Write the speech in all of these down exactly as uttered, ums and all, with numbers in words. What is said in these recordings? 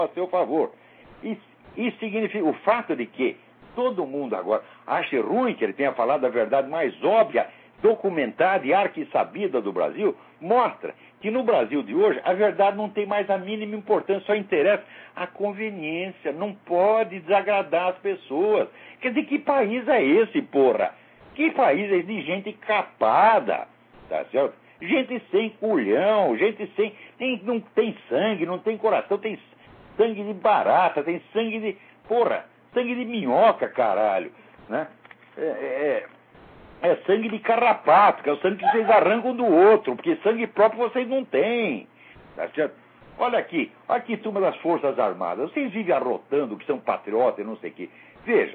a seu favor. Isso, isso significa o fato de que todo mundo agora acha ruim que ele tenha falado a verdade mais óbvia, documentada e arquissabida do Brasil, mostra que no Brasil de hoje a verdade não tem mais a mínima importância, só interessa a conveniência, não pode desagradar as pessoas. Quer dizer, que país é esse, porra? Que país é esse de gente capada, tá certo? Gente sem culhão, gente sem... Tem, não tem sangue, não tem coração, tem sangue de barata, tem sangue de... Porra, sangue de minhoca, caralho, né? É... é É sangue de carrapato, que é o sangue que vocês arrancam do outro, porque sangue próprio vocês não têm. Tá certo? Olha aqui, aqui, turma das Forças Armadas, vocês vivem arrotando que são patriotas e não sei o quê. Veja,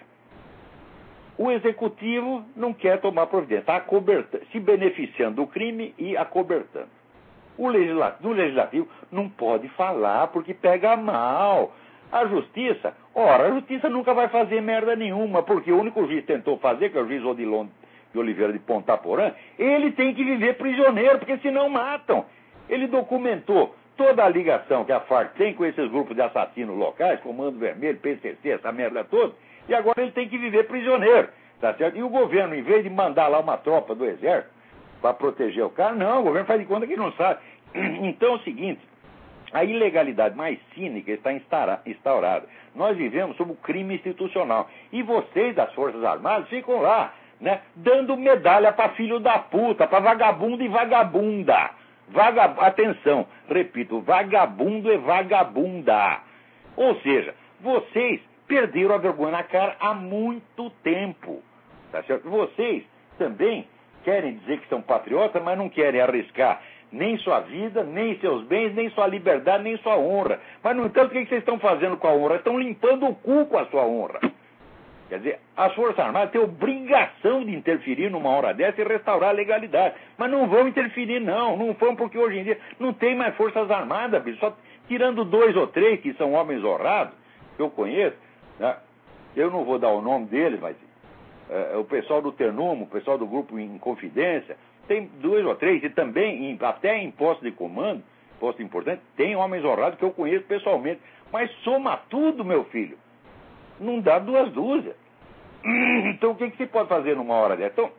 o executivo não quer tomar providência, está acobertando, se beneficiando do crime e acobertando. O legislativo, o legislativo não pode falar porque pega mal. A justiça, ora, a justiça nunca vai fazer merda nenhuma, porque o único juiz que tentou fazer, que é o juiz Odilon de Oliveira de Ponta Porã, ele tem que viver prisioneiro, porque senão matam. Ele documentou toda a ligação que a Farc tem com esses grupos de assassinos locais, Comando Vermelho, P C C, essa merda toda, e agora ele tem que viver prisioneiro, tá certo? E o governo, em vez de mandar lá uma tropa do exército para proteger o cara, não, o governo faz de conta que não sabe. Então é o seguinte, a ilegalidade mais cínica está instaurada. Nós vivemos sob o crime institucional. E vocês das Forças Armadas ficam lá, né, dando medalha para filho da puta, para vagabundo e vagabunda. Vagab... Atenção, repito, vagabundo e vagabunda. Ou seja, vocês perderam a vergonha na cara há muito tempo. Tá certo? Vocês também querem dizer que são patriotas, mas não querem arriscar nem sua vida, nem seus bens, nem sua liberdade, nem sua honra. Mas, no entanto, o que vocês estão fazendo com a honra? Estão limpando o cu com a sua honra. Quer dizer, as Forças Armadas têm obrigação de interferir numa hora dessa e restaurar a legalidade. Mas não vão interferir, não. Não vão, porque hoje em dia não tem mais Forças Armadas, bicho. Só tirando dois ou três que são homens honrados, que eu conheço, né? Eu não vou dar o nome deles, mas é, o pessoal do Ternumo, o pessoal do Grupo Inconfidência, tem dois ou três, e também, em, até em posto de comando, posto importante, tem homens honrados que eu conheço pessoalmente. Mas soma tudo, meu filho. Não dá duas dúzias. Então o que, que se pode fazer numa hora dessa? Então,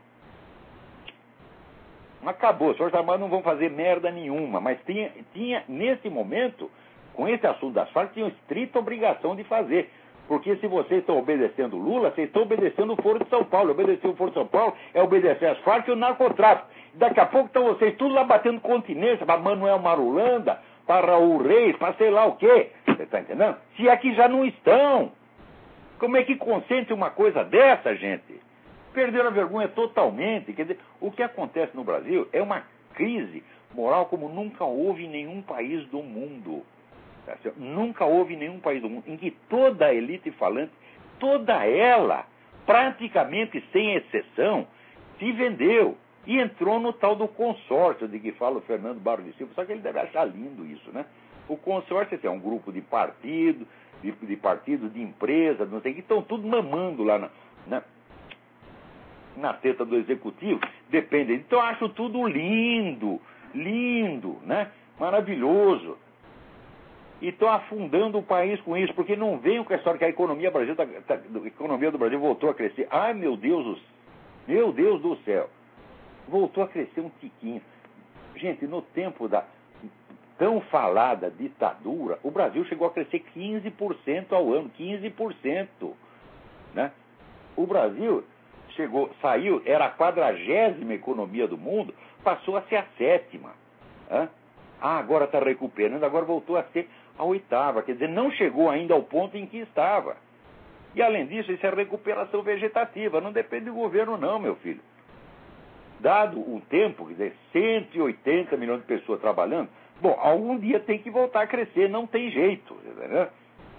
acabou. As Forças Armadas não vão fazer merda nenhuma. Mas tinha, tinha, nesse momento, com esse assunto das Farc, tinham estrita obrigação de fazer. Porque se vocês estão obedecendo Lula, vocês estão obedecendo o Foro de São Paulo. Obedecer o Foro de São Paulo é obedecer as Farc e o narcotráfico. Daqui a pouco estão vocês tudo lá batendo continência para Manuel Marulanda, para Raul Reis, para sei lá o quê. Você está entendendo? Se é que já não estão. Como é que consente uma coisa dessa, gente? Perderam a vergonha totalmente. Quer dizer, o que acontece no Brasil é uma crise moral como nunca houve em nenhum país do mundo. Tá certo? Nunca houve em nenhum país do mundo em que toda a elite falante, toda ela, praticamente sem exceção, se vendeu e entrou no tal do consórcio de que fala o Fernando Barros de Silva. Só que ele deve achar lindo isso, né? O consórcio é um grupo de partido, de, de partidos, de empresas, não sei o que, estão tudo mamando lá na, na, na teta do executivo, depende. Então eu acho tudo lindo, lindo, né? Maravilhoso. E estão afundando o país com isso, porque não veem com a história que a economia, Brasil tá, tá, a economia do Brasil voltou a crescer. Ai, meu Deus, meu Deus do céu. Voltou a crescer um tiquinho. Gente, no tempo da tão falada ditadura, o Brasil chegou a crescer quinze por cento ao ano, quinze por cento, né? O Brasil chegou, saiu, era a quadragésima economia do mundo, passou a ser a sétima. Né? Ah, agora está recuperando, agora voltou a ser a oitava, quer dizer, não chegou ainda ao ponto em que estava. E além disso, isso é recuperação vegetativa, não depende do governo não, meu filho. Dado o tempo, quer dizer, cento e oitenta milhões de pessoas trabalhando, bom, algum dia tem que voltar a crescer, não tem jeito, né?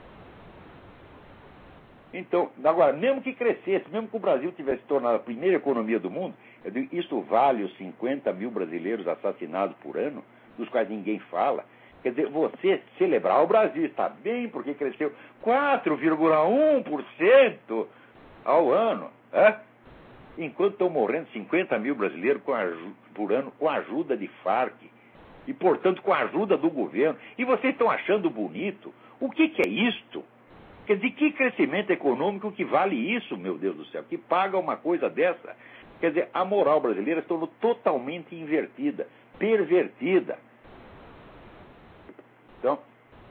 Então, agora, mesmo que crescesse, mesmo que o Brasil tivesse se tornado a primeira economia do mundo, eu digo, isso vale os cinquenta mil brasileiros assassinados por ano, dos quais ninguém fala. Quer dizer, você celebrar o Brasil está bem porque cresceu quatro vírgula um por cento ao ano, né? Enquanto estão morrendo cinquenta mil brasileiros com a, por ano com a ajuda de Farc. E, portanto, com a ajuda do governo. E vocês estão achando bonito O que, que é isto? Quer dizer, que crescimento econômico que vale isso, meu Deus do céu? Que paga uma coisa dessa? Quer dizer, a moral brasileira se tornou totalmente invertida, pervertida. Então,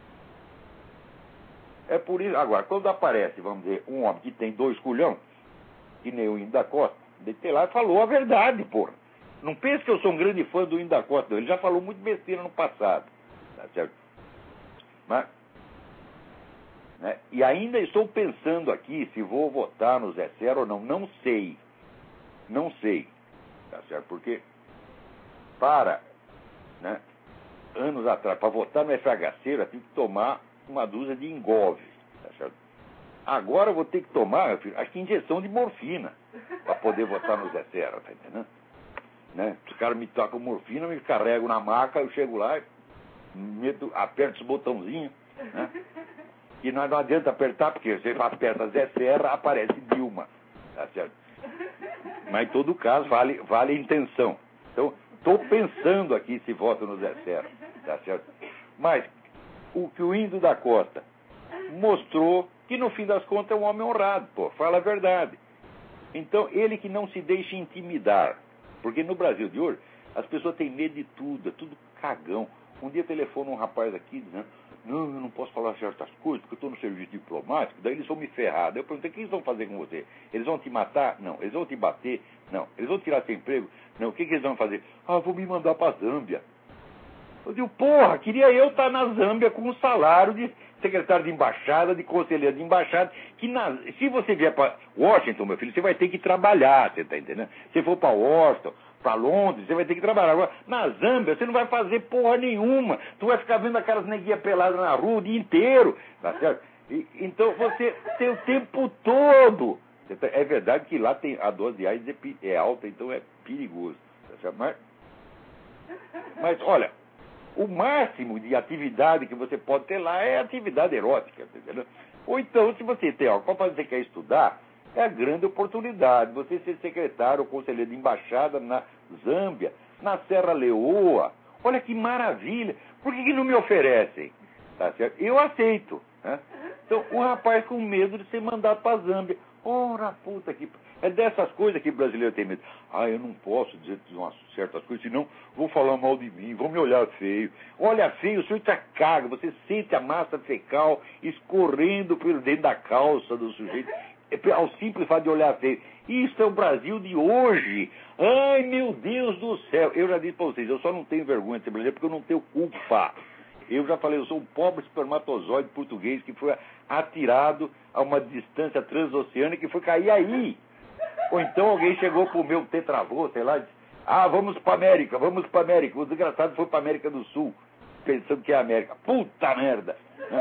é por isso. Agora, quando aparece, vamos dizer, um homem que tem dois culhão, que nem o Índio da Costa, ele tem lá e falou a verdade, porra. Não pense que eu sou um grande fã do Índio da Costa, não. Ele já falou muito besteira no passado. Tá certo? Mas, né, e ainda estou pensando aqui se vou votar no Zé Serra ou não. Não sei. Não sei. Tá certo? Porque, para, né, anos atrás, para votar no F H C, eu tive que tomar uma dúzia de Engove. Tá certo? Agora eu vou ter que tomar, meu filho, acho que injeção de morfina para poder votar no Zé Serra, tá entendendo? Né? Os caras me tocam morfina, me carregam na maca, eu chego lá, meto, aperto os botãozinhos, né? E não, não adianta apertar, porque você aperta Zé Serra, aparece Dilma, tá certo? Mas em todo caso, vale, vale a intenção. Então, estou pensando aqui se voto no Zé Serra, tá certo? Mas, o que o Índio da Costa mostrou que, no fim das contas, é um homem honrado, pô, fala a verdade. Então, ele que não se deixa intimidar, porque no Brasil de hoje, as pessoas têm medo de tudo, é tudo cagão. Um dia telefona um rapaz aqui dizendo, não, eu não posso falar certas coisas, porque eu estou no serviço diplomático, daí eles vão me ferrar. Daí eu perguntei, o que eles vão fazer com você? Eles vão te matar? Não. Eles vão te bater? Não. Eles vão tirar seu emprego? Não. O que, que eles vão fazer? Ah, vou me mandar para a Zâmbia. Eu digo, porra, queria eu estar na Zâmbia com um salário de secretário de embaixada, de conselheiro de embaixada, que na, se você vier para Washington, meu filho, você vai ter que trabalhar, você está entendendo? Se for para Washington, para Londres, você vai ter que trabalhar. Agora, na Zâmbia, você não vai fazer porra nenhuma. Tu vai ficar vendo aquelas neguinhas peladas na rua o dia inteiro, tá certo? E, então, você tem o tempo todo. É verdade que lá tem, a dose de AIDS é, é alta, então é perigoso, tá certo? Mas, mas, olha, o máximo de atividade que você pode ter lá é atividade erótica, tá entendendo? Ou então, se você tem algo para você quer estudar, é a grande oportunidade. Você ser secretário ou conselheiro de embaixada na Zâmbia, na Serra Leoa. Olha que maravilha. Por que, que não me oferecem? Tá certo? Eu aceito. Né? Então, o rapaz com medo de ser mandado para a Zâmbia. Ora, puta que... É dessas coisas que o brasileiro tem medo. Ah, eu não posso dizer umas certas coisas, senão vou falar mal de mim, vão me olhar feio. Olha feio, o senhor está caga. Você sente a massa fecal escorrendo pelo dentro da calça do sujeito. Ao simples fato de olhar feio. Isso é o Brasil de hoje. Ai, meu Deus do céu. Eu já disse para vocês, eu só não tenho vergonha de ser brasileiro porque eu não tenho culpa. Eu já falei, eu sou um pobre espermatozoide português que foi atirado a uma distância transoceânica e foi cair aí. Ou então alguém chegou pro meu tetravô, sei lá, e disse, ah, vamos para América, vamos para América. O desgraçado foi para América do Sul, pensando que é América. Puta merda! Né?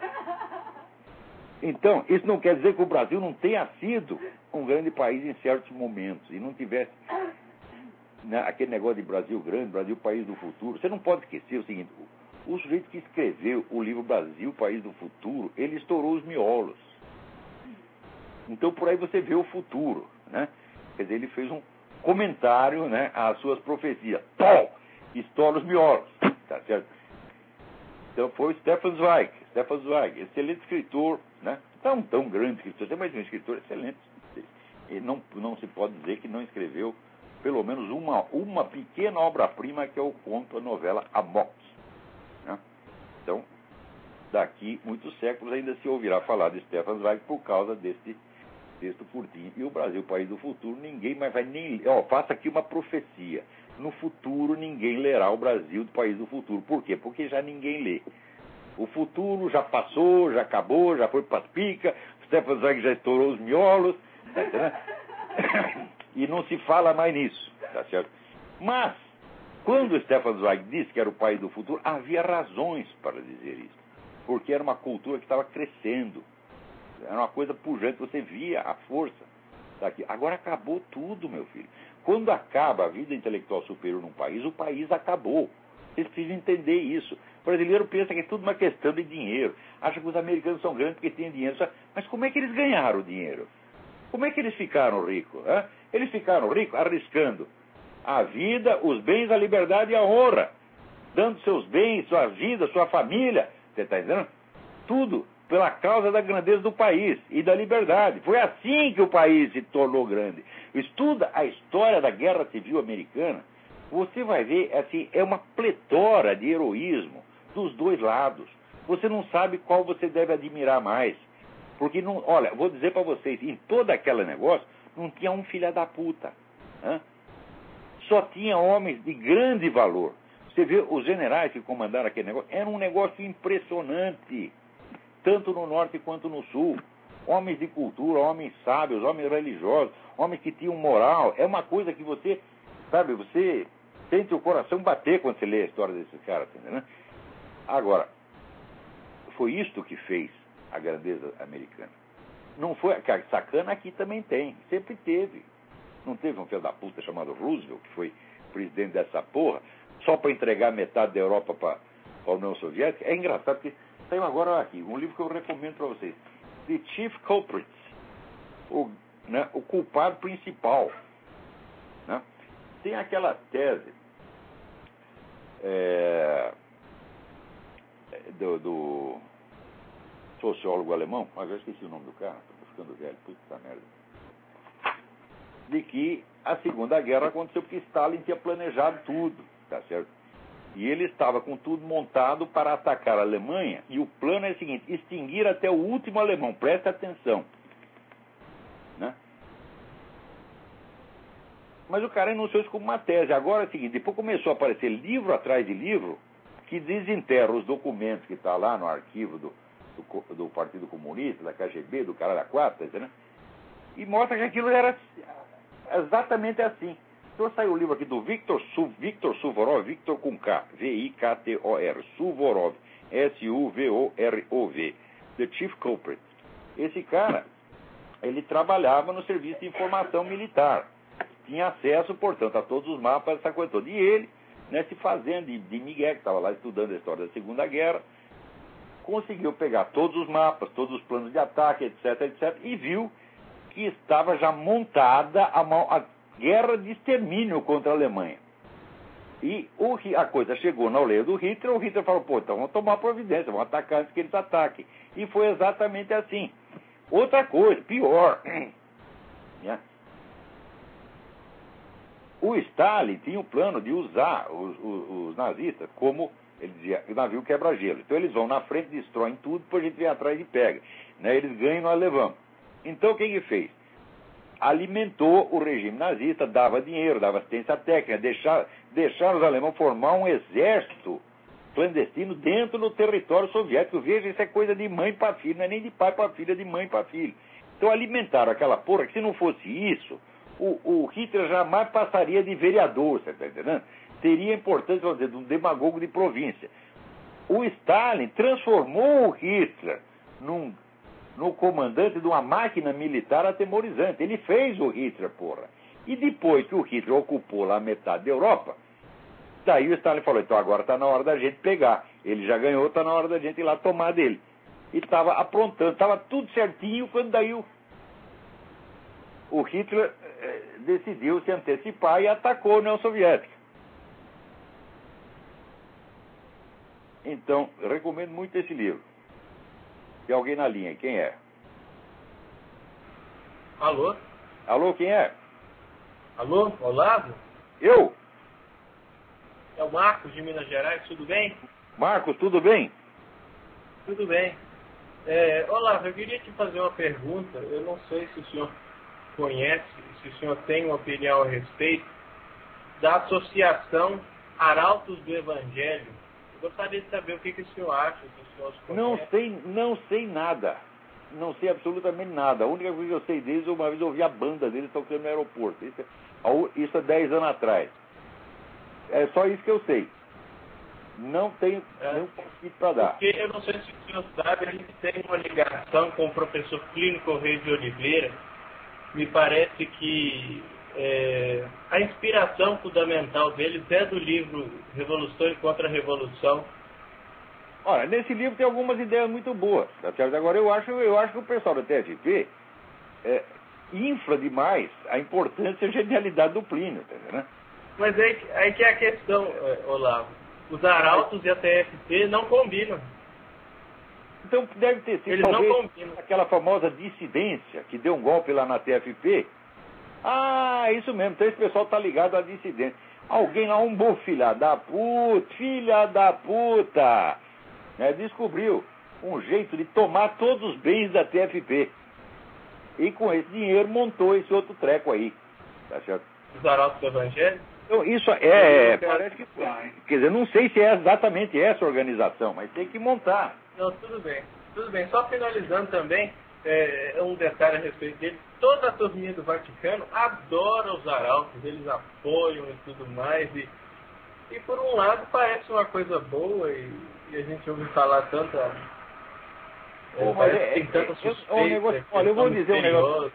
Então, isso não quer dizer que o Brasil não tenha sido um grande país em certos momentos e não tivesse, né, aquele negócio de Brasil grande, Brasil país do futuro. Você não pode esquecer o seguinte, o sujeito que escreveu o livro Brasil, País do Futuro, ele estourou os miolos. Então, por aí você vê o futuro, né? Quer dizer, ele fez um comentário, né, às suas profecias. Tom! Estoura os miolos, tá certo? Então, foi o Stefan Zweig. Stefan Zweig, excelente escritor, né? Não tão grande escritor, mas um escritor excelente. E não, não se pode dizer que não escreveu pelo menos uma, uma pequena obra-prima, que é o conto, a novela Amok. Né? Então, daqui muitos séculos ainda se ouvirá falar de Stefan Zweig por causa desse texto curtinho. E o Brasil, país do futuro, ninguém mais vai nem ler. Ó, faça aqui uma profecia. No futuro, ninguém lerá o Brasil do país do futuro. Por quê? Porque já ninguém lê. O futuro já passou, já acabou, já foi para as picas, Stefan Zweig já estourou os miolos, tá, e não se fala mais nisso, tá certo? Mas, quando Stefan Zweig disse que era o país do futuro, havia razões para dizer isso. Porque era uma cultura que estava crescendo. Era uma coisa pujante, você via a força daqui. Agora acabou tudo, meu filho. Quando acaba a vida intelectual superior num país, o país acabou. Vocês precisam entender isso. O brasileiro pensa que é tudo uma questão de dinheiro. Acha que os americanos são grandes porque têm dinheiro. Mas como é que eles ganharam o dinheiro? Como é que eles ficaram ricos? Hein? Eles ficaram ricos arriscando a vida, os bens, a liberdade e a honra. Dando seus bens, sua vida, sua família. Você está entendendo? Tudo pela causa da grandeza do país e da liberdade. Foi assim que o país se tornou grande. Estuda a história da Guerra Civil Americana, você vai ver, assim, é uma pletora de heroísmo dos dois lados. Você não sabe qual você deve admirar mais. Porque, não, olha, vou dizer para vocês, em todo aquele negócio, não tinha um filho da puta. Né? Só tinha homens de grande valor. Você vê, os generais que comandaram aquele negócio, era um negócio impressionante. Tanto no norte quanto no sul. Homens de cultura, homens sábios, homens religiosos, homens que tinham moral. É uma coisa que você, sabe, você sente o coração bater quando você lê a história desses caras, né? Agora, foi isto que fez a grandeza americana. Não foi, cara, sacana aqui também tem, sempre teve. Não teve um filho da puta chamado Roosevelt, que foi presidente dessa porra, só para entregar metade da Europa para a União Soviética? É engraçado porque saiu agora aqui, um livro que eu recomendo para vocês. The Chief Culprits, o, né, o culpado principal. Né? Tem aquela tese é, do, do sociólogo alemão, mas eu esqueci o nome do cara, estou ficando velho, puta merda, de que a Segunda Guerra aconteceu porque Stalin tinha planejado tudo, tá certo? E ele estava com tudo montado para atacar a Alemanha, e o plano é o seguinte, extinguir até o último alemão, presta atenção. Né? Mas o cara enunciou isso como uma tese. Agora é o seguinte, depois começou a aparecer livro atrás de livro que desenterra os documentos que está lá no arquivo do, do, do Partido Comunista, da K G B, do Caralho a quatro, né? E mostra que aquilo era exatamente assim. Então saiu o livro aqui do Victor, Su, Victor Suvorov, Victor com K, V I K T O R, Suvorov, S U V O R O V, The Chief Culprit. Esse cara, ele trabalhava no serviço de informação militar, tinha acesso, portanto, a todos os mapas, essa coisa toda. E ele, né, se fazendo de, de Miguel, que estava lá estudando a história da Segunda Guerra, conseguiu pegar todos os mapas, todos os planos de ataque, etc, etc, e viu que estava já montada a, a guerra de extermínio contra a Alemanha. E o, a coisa chegou na orelha do Hitler, o Hitler falou, pô, então vamos tomar providência, vamos atacar antes que eles ataquem. E foi exatamente assim. Outra coisa, pior. Né? O Stalin tinha o plano de usar os, os, os nazistas como, ele dizia, navio quebra-gelo. Então eles vão na frente, destroem tudo, depois a gente vem atrás e pega. Né? Eles ganham, nós levamos. Então o que ele fez? Alimentou o regime nazista, dava dinheiro, dava assistência técnica, deixar, deixar os alemães formar um exército clandestino dentro do território soviético. Veja, isso é coisa de mãe para filho, não é nem de pai para filho, é de mãe para filho. Então alimentaram aquela porra que se não fosse isso, o, o Hitler jamais passaria de vereador, você está entendendo? Teria importância, vamos dizer, de um demagogo de província. O Stalin transformou o Hitler num no comandante de uma máquina militar atemorizante. Ele fez o Hitler, porra. E depois que o Hitler ocupou lá metade da Europa, daí o Stalin falou, então agora está na hora da gente pegar. Ele já ganhou, está na hora da gente ir lá tomar dele. E estava aprontando, estava tudo certinho, quando daí o, o Hitler eh, decidiu se antecipar e atacou a União Soviética. Então, eu recomendo muito esse livro. Tem alguém na linha, quem é? Alô? Alô, quem é? Alô, Olavo? Eu? É o Marcos de Minas Gerais, tudo bem? Marcos, tudo bem? Tudo bem. É, Olavo, eu queria te fazer uma pergunta, eu não sei se o senhor conhece, se o senhor tem uma opinião a respeito da Associação Arautos do Evangelho. Gostaria de saber o que, que o senhor acha, se o senhor se não sei, não sei nada. Não sei absolutamente nada. A única coisa que eu sei deles, uma vez eu ouvi a banda deles tocando no aeroporto. Isso é, isso é dez anos atrás. É só isso que eu sei. Não tenho é, nenhum palpite para dar. Porque eu não sei se o senhor sabe, a gente tem uma ligação com o professor Clínico Reis de Oliveira. Me parece que É, a inspiração fundamental deles é do livro Revolução e Contra-Revolução. Olha, nesse livro tem algumas ideias muito boas, tá certo? Agora eu acho, eu acho que o pessoal da T F P é, infla demais a importância e a genialidade do Plínio, tá entendendo? Mas aí, aí que é a questão, Olavo. Os arautos e a T F P não combinam. Então deve ter sido Eles talvez, não combinam. aquela famosa dissidência que deu um golpe lá na T F P. Ah, isso mesmo, então esse pessoal tá ligado à dissidência. Alguém lá, um bom filha da puta, filha da puta, né, descobriu um jeito de tomar todos os bens da T F P. E com esse dinheiro montou esse outro treco aí. Tá certo? Os arautos do Evangelho? Então, isso é, parece que, quer dizer, não sei se é exatamente essa organização, mas tem que montar. Não, tudo bem. Tudo bem. Só finalizando também, é, um detalhe a respeito dele. Toda a turminha do Vaticano adora os arautos, eles apoiam e tudo mais. E, e por um lado parece uma coisa boa e, e a gente ouve falar tanta... É, Pô, parece é, que tem tanta é, suspeita. é um negócio, olha, eu vou dizer um negócio.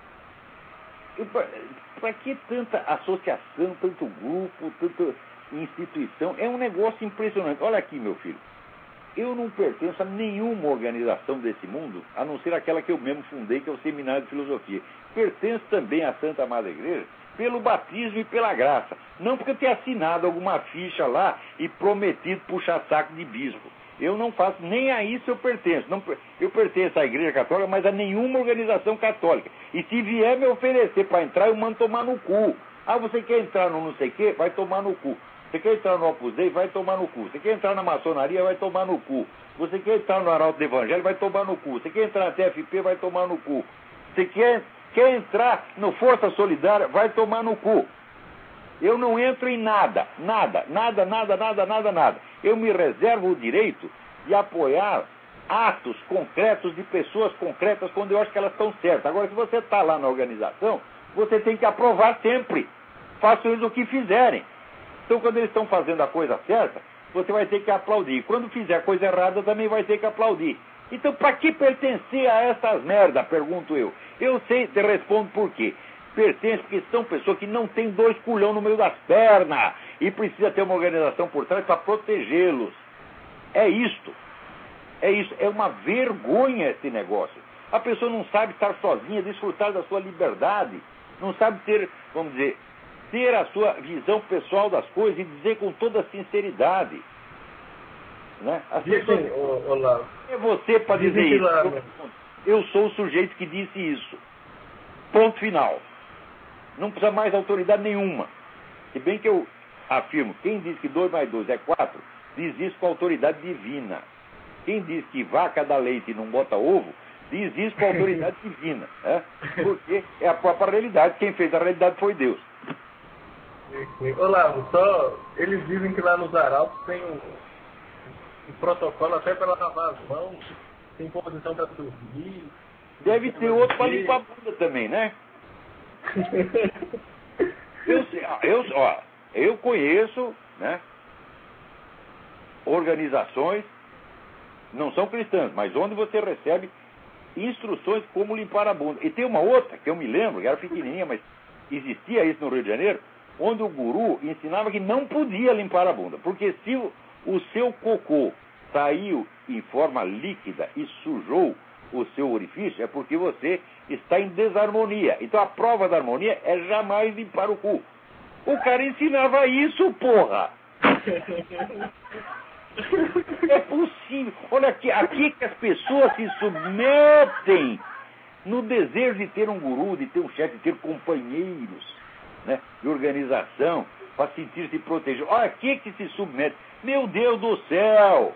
Para que tanta associação, tanto grupo, tanta instituição? É um negócio impressionante. Olha aqui, meu filho. Eu não pertenço a nenhuma organização desse mundo, a não ser aquela que eu mesmo fundei, que é o Seminário de Filosofia. Pertenço também à Santa Madre Igreja pelo batismo e pela graça. Não porque eu tenha assinado alguma ficha lá e prometido puxar saco de bispo. Eu não faço, nem a isso eu pertenço. Não, eu pertenço à Igreja Católica, mas a nenhuma organização católica. E se vier me oferecer para entrar, eu mando tomar no cu. Ah, você quer entrar no não sei o quê? Vai tomar no cu. Você quer entrar no Opus Dei? Vai tomar no cu. Você quer entrar na maçonaria? Vai tomar no cu. Você quer entrar no Arauto do Evangelho? Vai tomar no cu. Você quer entrar na T F P? Vai tomar no cu. Você quer, quer entrar no Força Solidária? Vai tomar no cu. Eu não entro em nada, nada, nada, nada, nada, nada, nada. Eu me reservo o direito de apoiar atos concretos de pessoas concretas quando eu acho que elas estão certas. Agora, se você está lá na organização, você tem que aprovar sempre. Façam eles o que fizerem. Então, quando eles estão fazendo a coisa certa, você vai ter que aplaudir. Quando fizer a coisa errada, também vai ter que aplaudir. Então, para que pertencer a essas merdas, pergunto eu? Eu sei, te respondo por quê. Pertence porque são pessoas que não têm dois culhão no meio das pernas e precisa ter uma organização por trás para protegê-los. É isto. É isso. É uma vergonha esse negócio. A pessoa não sabe estar sozinha, desfrutar da sua liberdade. Não sabe ter, vamos dizer, ter a sua visão pessoal das coisas e dizer com toda sinceridade. Né? As Dizem, pessoas... ô, Olavo, é você para dizer isso. Lá, eu, eu sou o sujeito que disse isso. Ponto final. Não precisa mais autoridade nenhuma. Se bem que eu afirmo, quem diz que dois mais dois é quatro, diz isso com autoridade divina. Quem diz que vaca dá leite e não bota ovo, diz isso com autoridade divina. Né? Porque é a própria realidade. Quem fez a realidade foi Deus. Olavo, só eles dizem que lá nos arautos tem um, um protocolo até para lavar as mãos, tem posição para dormir. Deve ter outro para limpar a bunda também, né? eu, eu, ó, eu conheço, né, organizações, não são cristãs, mas onde você recebe instruções como limpar a bunda. E tem uma outra, que eu me lembro, que era pequenininha, mas existia isso no Rio de Janeiro, onde o guru ensinava que não podia limpar a bunda, porque se o, o seu cocô saiu em forma líquida e sujou o seu orifício, é porque você está em desarmonia. Então a prova da harmonia é jamais limpar o cu. O cara ensinava isso, porra! É possível. Olha aqui, aqui que as pessoas se submetem no desejo de ter um guru, de ter um chefe, de ter companheiros, né, de organização, para sentir-se protegido. Olha aqui que se submete. Meu Deus do céu!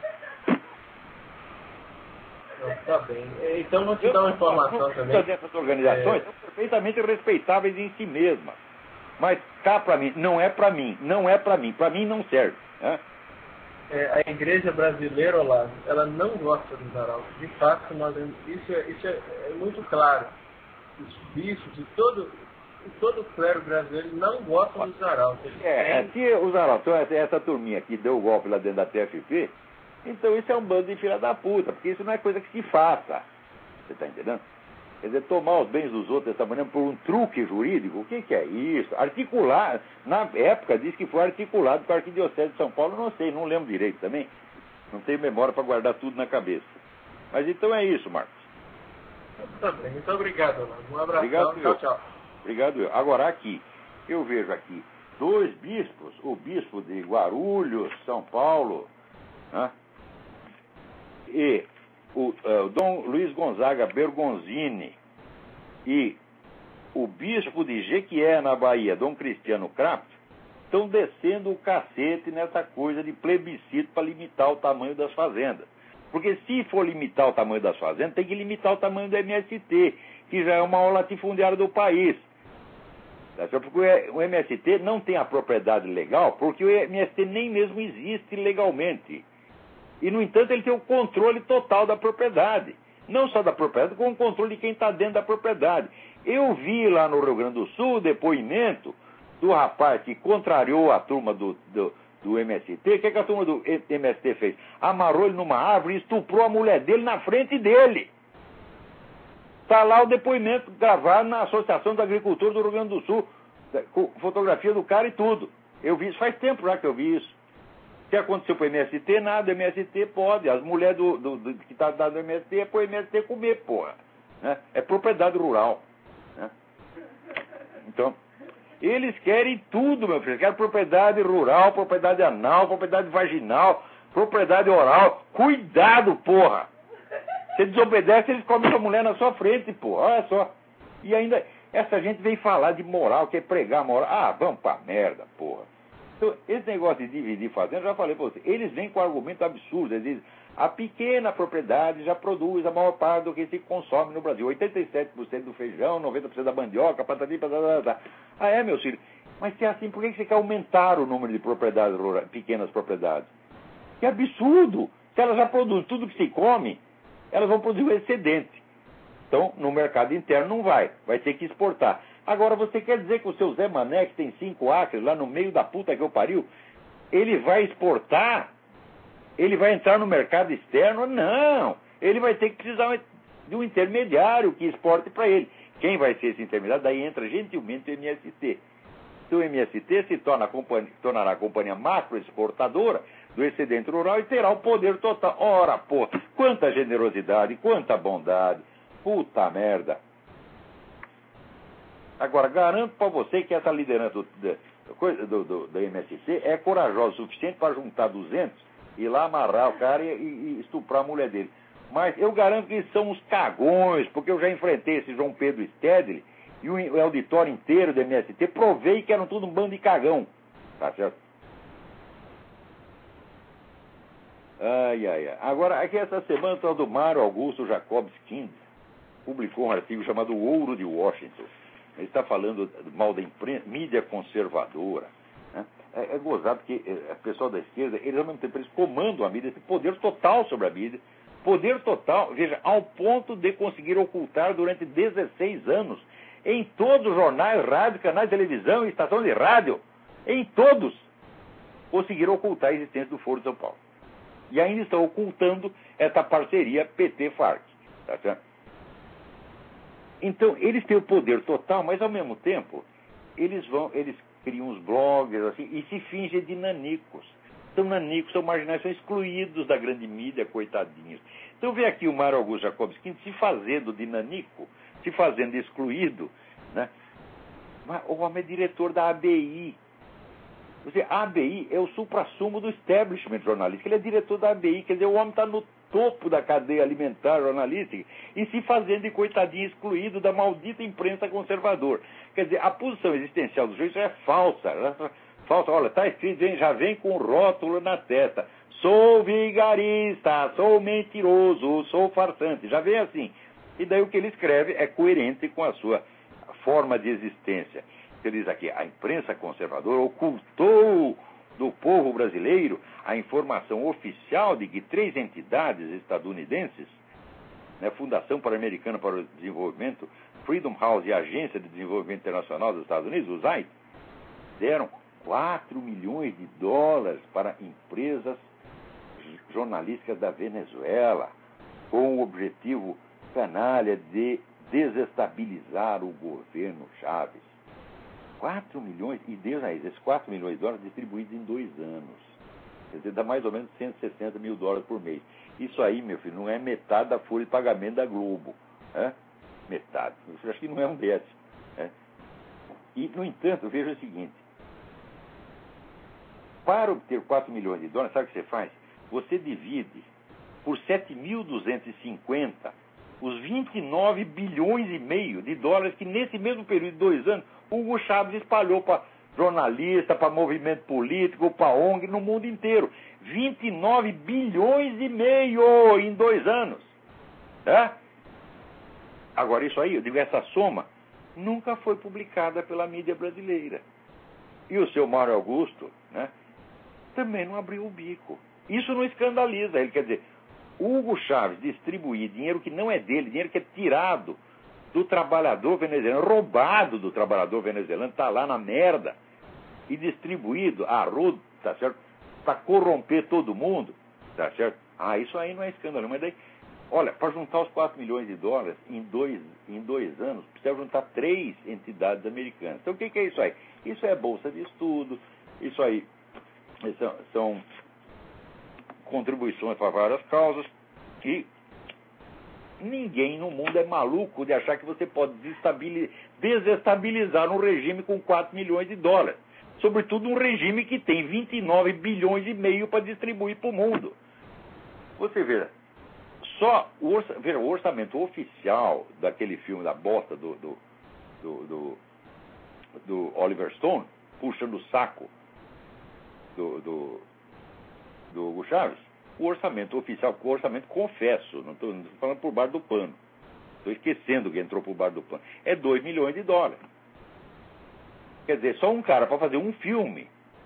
Tá bem. Então vou te eu, dar uma informação também. Muitas dessas organizações é... são perfeitamente respeitáveis em si mesmas. Mas cá para mim, não é para mim, não é para mim, para mim não serve. Né? É, a igreja brasileira, Olavo, ela não gosta dos arautos. De fato, nós, isso, é, isso é, é muito claro. Os bispos e todo, todo o clero brasileiro não gostam dos arautos. É, têm... se os arautos, essa, essa turminha que deu o golpe lá dentro da T F P, então isso é um bando de filha da puta, porque isso não é coisa que se faça. Você está entendendo? Quer dizer, tomar os bens dos outros dessa maneira por um truque jurídico, o que, que é isso? Articular, na época diz que foi articulado com a Arquidiocese de São Paulo, não sei, não lembro direito também. Não tenho memória para guardar tudo na cabeça. Mas então é isso, Marcos. Tá bem, muito obrigado, Olavo. Um abraço. Obrigado, tchau, tchau. Obrigado, eu. Agora aqui, eu vejo aqui dois bispos, o bispo de Guarulhos, São Paulo, né? e o uh, Dom Luiz Gonzaga Bergonzini e o bispo de Jequié, na Bahia, Dom Cristiano Crapo, estão descendo o cacete nessa coisa de plebiscito para limitar o tamanho das fazendas. Porque se for limitar o tamanho das fazendas, tem que limitar o tamanho do M S T, que já é o maior latifundiário do país. Porque o M S T não tem a propriedade legal, porque o M S T nem mesmo existe legalmente. E, no entanto, ele tem o controle total da propriedade. Não só da propriedade, como o controle de quem está dentro da propriedade. Eu vi lá no Rio Grande do Sul o depoimento do rapaz que contrariou a turma do, do, do M S T. O que, é que a turma do M S T fez? Amarrou ele numa árvore e estuprou a mulher dele na frente dele. Está lá o depoimento gravado na Associação dos Agricultores do Rio Grande do Sul, com fotografia do cara e tudo. Eu vi isso, faz tempo já que eu vi isso. O que aconteceu para o M S T? Nada, o M S T pode. As mulheres do, do, do, que estão dando do M S T é para o M S T comer, porra. Né? É propriedade rural. Né? Então, eles querem tudo, meu filho. Eles querem propriedade rural, propriedade anal, propriedade vaginal, propriedade oral. Cuidado, porra! Você desobedece, eles comem a mulher na sua frente, porra. Olha só. E ainda, essa gente vem falar de moral, quer pregar moral. Ah, vamos pra merda, porra. Então, esse negócio de dividir fazenda, já falei para você, eles vêm com argumento absurdo. Eles dizem, a pequena propriedade já produz a maior parte do que se consome no Brasil. oitenta e sete por cento do feijão, noventa por cento da mandioca, patati, patata. Ah, é, meu filho? Mas se é assim, por que você quer aumentar o número de propriedades rurais, pequenas propriedades? Que absurdo! Se elas já produzem tudo que se come, elas vão produzir um excedente. Então, no mercado interno não vai, vai ter que exportar. Agora, você quer dizer que o seu Zé Mané, que tem cinco acres lá no meio da puta que eu pariu, ele vai exportar? Ele vai entrar no mercado externo? Não! Ele vai ter que precisar de um intermediário que exporte para ele. Quem vai ser esse intermediário? Daí entra gentilmente o M S T. Então o M S T se torna a companhia, tornará a companhia macro-exportadora do excedente rural e terá o poder total. Ora, pô, quanta generosidade, quanta bondade. Puta merda. Agora, garanto para você que essa liderança do, do, do, do, do M S T é corajosa o suficiente para juntar duzentos e ir lá amarrar o cara e, e, e estuprar a mulher dele. Mas eu garanto que eles são uns cagões, porque eu já enfrentei esse João Pedro Stedley e o, o auditório inteiro do M S T, provei que eram tudo um bando de cagão. Tá certo? Ai, ai, ai. Agora, aqui essa semana, o tal do Mário Augusto Jacobs Kind publicou um artigo chamado O Ouro de Washington. Ele está falando mal da imprensa, mídia conservadora. Né? É, é gozado porque é, o pessoal da esquerda, eles ao mesmo tempo eles comandam a mídia, têm poder total sobre a mídia, poder total, veja, ao ponto de conseguir ocultar durante dezesseis anos, em todos os jornais, rádio, canais de televisão e estações de rádio, em todos, conseguiram ocultar a existência do Foro de São Paulo. E ainda estão ocultando essa parceria P T Farc. Tá certo? Então, eles têm o poder total, mas ao mesmo tempo, eles vão, eles criam uns blogs assim, e se fingem de nanicos. São nanicos, são marginais, são excluídos da grande mídia, coitadinhos. Então, vê aqui o Mário Augusto Jacobs Kind se fazendo de nanico, se fazendo excluído, né? Mas o homem é diretor da A B I. Você, a ABI é o suprassumo do establishment jornalístico. Ele é diretor da A B I, quer dizer, o homem está no topo da cadeia alimentar jornalística e se fazendo de coitadinho excluído da maldita imprensa conservadora. Quer dizer, a posição existencial do juiz é falsa. É falsa. Olha, está escrito, hein, já vem com rótulo na testa. Sou vigarista, sou mentiroso, sou farsante. Já vem assim. E daí o que ele escreve é coerente com a sua forma de existência. Ele diz aqui, a imprensa conservadora ocultou do povo brasileiro a informação oficial de que três entidades estadunidenses, né, Fundação Pan-Americana para o Desenvolvimento, Freedom House e a Agência de Desenvolvimento Internacional dos Estados Unidos, o U S A I D, deram quatro milhões de dólares para empresas jornalísticas da Venezuela, com o objetivo canalha de desestabilizar o governo Chávez. quatro milhões, e Deus aí, esses quatro milhões de dólares distribuídos em dois anos. Quer dizer, dá mais ou menos cento e sessenta mil dólares por mês. Isso aí, meu filho, não é metade da folha de pagamento da Globo. Né? Metade. Eu acho que não é um décimo. Né? E, no entanto, veja o seguinte. Para obter quatro milhões de dólares, sabe o que você faz? Você divide por sete mil duzentos e cinquenta os vinte e nove bilhões e meio de dólares que nesse mesmo período de dois anos Hugo Chávez espalhou para jornalista, para movimento político, para O N G, no mundo inteiro. vinte e nove bilhões e meio em dois anos. É? Agora, isso aí, eu digo, essa soma nunca foi publicada pela mídia brasileira. E o seu Mário Augusto, né, também não abriu o bico. Isso não escandaliza ele. Quer dizer, Hugo Chávez distribuir dinheiro que não é dele, dinheiro que é tirado do trabalhador venezuelano, roubado do trabalhador venezuelano, está lá na merda, e distribuído a rodo, tá certo? Para corromper todo mundo, tá certo? Ah, isso aí não é escândalo. Mas daí, olha, para juntar os quatro milhões de dólares em dois, em dois anos, precisa juntar três entidades americanas. Então, o que, que é isso aí? Isso é bolsa de estudo, isso aí são, são contribuições para várias causas, e ninguém no mundo é maluco de achar que você pode desestabilizar um regime com quatro milhões de dólares. Sobretudo um regime que tem vinte e nove bilhões e meio para distribuir para o mundo. Você vê, só o, orça, vê, o orçamento oficial daquele filme da bosta do, do, do, do, do Oliver Stone, puxando o saco do, do, do Hugo Chávez, o orçamento oficial, o orçamento confesso, não estou falando por baixo do pano, estou esquecendo que entrou por baixo do pano, é dois milhões de dólares. Quer dizer, só um cara para fazer um filme,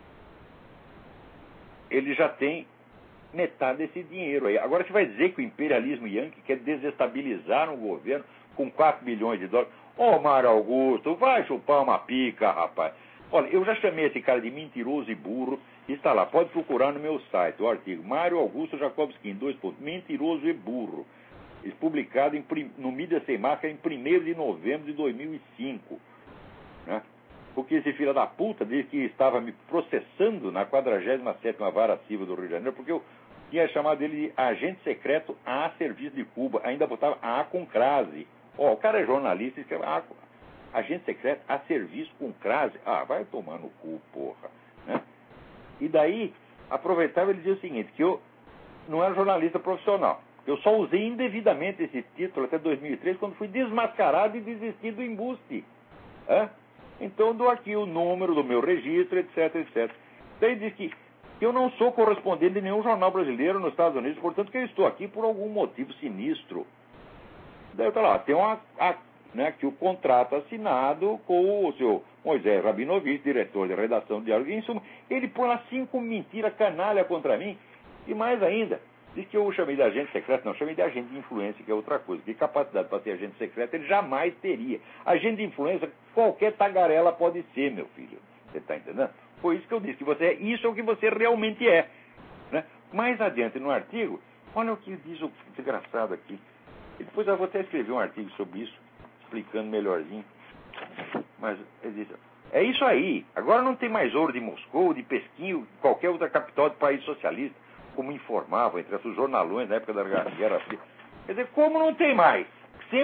ele já tem metade desse dinheiro aí. Agora você vai dizer que o imperialismo yankee quer desestabilizar um governo com quatro bilhões de dólares? Ô, oh, Mário Augusto, vai chupar uma pica, rapaz. Olha, eu já chamei esse cara de mentiroso e burro, e está lá, pode procurar no meu site, o artigo Mário Augusto Jacobskin, dois pontos, mentiroso e burro, publicado em, no Mídia Sem Máscara em primeiro de novembro de dois mil e cinco, né? Porque esse filho da puta disse que estava me processando na quadragésima sétima Vara Civil do Rio de Janeiro, porque eu tinha chamado ele de agente secreto a serviço de Cuba, ainda botava A com crase. Ó, oh, o cara é jornalista e escreve A, agente secreto a serviço com crase. Ah, vai tomar no cu, porra. Né? E daí, aproveitava e dizia o seguinte, que eu não era jornalista profissional. Eu só usei indevidamente esse título até dois mil e três, quando fui desmascarado e desisti do embuste. É? Então dou aqui o número do meu registro, etc, etcétera. Daí diz que eu não sou correspondente de nenhum jornal brasileiro nos Estados Unidos, portanto que eu estou aqui por algum motivo sinistro. Daí tá lá, tem uma, a, né, que o contrato assinado com o seu Moisés Rabinovich, diretor de redação do Diário, em suma, ele põe lá cinco mentiras canalha contra mim, e mais ainda, diz que eu o chamei de agente secreto, não, chamei de agente de influência, que é outra coisa, que capacidade para ser agente secreto ele jamais teria. Agente de influência, qualquer tagarela pode ser, meu filho. Você está entendendo? Foi isso que eu disse, que você é, isso é o que você realmente é. Né? Mais adiante no artigo, olha o que diz o desgraçado aqui. E depois eu vou até escrever um artigo sobre isso, explicando melhorzinho. Mas ele diz, é isso aí, agora não tem mais ouro de Moscou, de Pequim, qualquer outra capital de país socialista, como informavam entre os jornalões na época da Guerra Fria. Quer dizer, como não tem mais?